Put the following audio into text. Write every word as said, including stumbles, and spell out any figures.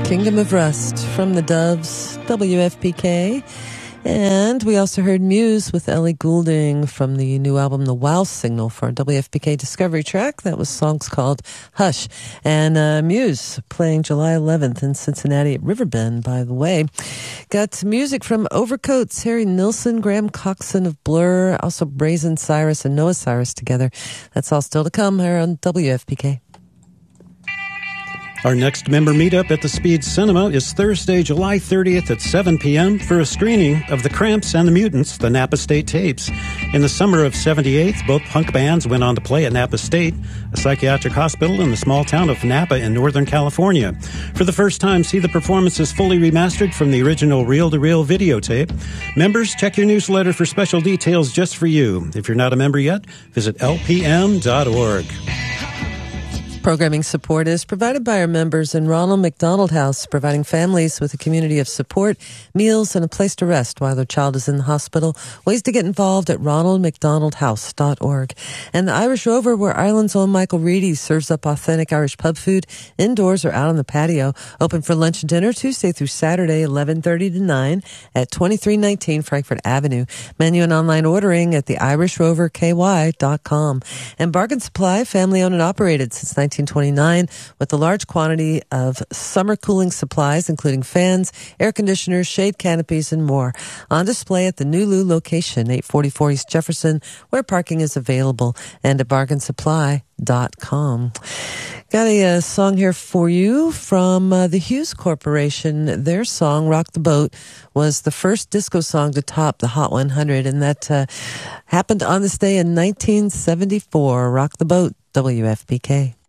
Kingdom of Rust from the Doves, W F P K. And we also heard Muse with Ellie Goulding from the new album The Wow Signal for a W F P K Discovery track. That was songs called Hush. And uh, Muse playing July eleventh in Cincinnati at Riverbend, by the way. Got music from Overcoats, Harry Nilsson, Graham Coxon of Blur, also Brazen Cyrus and Noah Cyrus together. That's all still to come here on W F P K. Our next member meetup at the Speed Cinema is Thursday, July thirtieth at seven p.m. for a screening of The Cramps and the Mutants, the Napa State tapes. In the summer of seventy-eight, both punk bands went on to play at Napa State, a psychiatric hospital in the small town of Napa in Northern California. For the first time, see the performances fully remastered from the original reel-to-reel videotape. Members, check your newsletter for special details just for you. If you're not a member yet, visit L P M dot org. Programming support is provided by our members in Ronald McDonald House, providing families with a community of support, meals, and a place to rest while their child is in the hospital. Ways to get involved at ronald mcdonald house dot org. And the Irish Rover, where Ireland's own Michael Reedy serves up authentic Irish pub food indoors or out on the patio. Open for lunch and dinner Tuesday through Saturday, eleven thirty to nine at twenty-three nineteen Frankfurt Avenue. Menu and online ordering at the irish rover k y dot com. And Bargain Supply, family-owned and operated since nineteen twenty-nine, with a large quantity of summer cooling supplies, including fans, air conditioners, shade canopies, and more. On display at the Nulu location, eight forty-four East Jefferson, where parking is available, and at bargain supply dot com. Got a, uh, song here for you from uh, the Hughes Corporation. Their song, Rock the Boat, was the first disco song to top the Hot one hundred, and that uh, happened on this day in nineteen seventy-four. Rock the Boat, W F P K.